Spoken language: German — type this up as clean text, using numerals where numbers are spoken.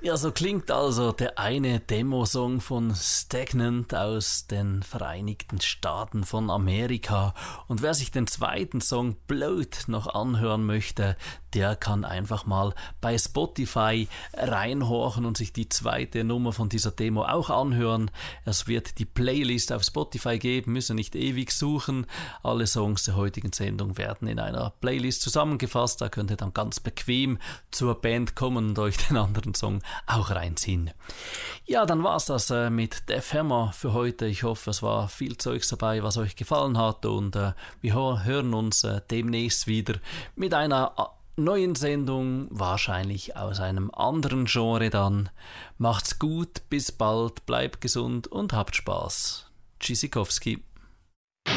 Ja, so klingt also der eine Demosong von Stagnant aus den Vereinigten Staaten von Amerika. Und wer sich den zweiten Song Blowed noch anhören möchte, der kann einfach mal bei Spotify reinhorchen und sich die zweite Nummer von dieser Demo auch anhören. Es wird die Playlist auf Spotify geben, müssen nicht ewig suchen. Alle Songs der heutigen Sendung werden in einer Playlist zusammengefasst. Da könnt ihr dann ganz bequem zur Band kommen und euch den anderen Song auch reinziehen. Ja, dann war's das mit Def Hammer für heute. Ich hoffe, es war viel Zeugs dabei, was euch gefallen hat, und wir hören uns demnächst wieder mit einer neuen Sendung, wahrscheinlich aus einem anderen Genre dann. Macht's gut, bis bald, bleibt gesund und habt Spaß. Tschüssikowski.